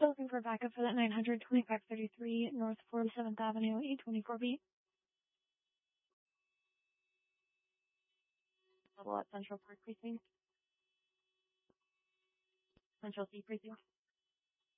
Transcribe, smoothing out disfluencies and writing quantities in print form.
Still looking for backup for that 92533 North 47th Avenue, E24B. Level at Central Park Precinct. Central C Precinct.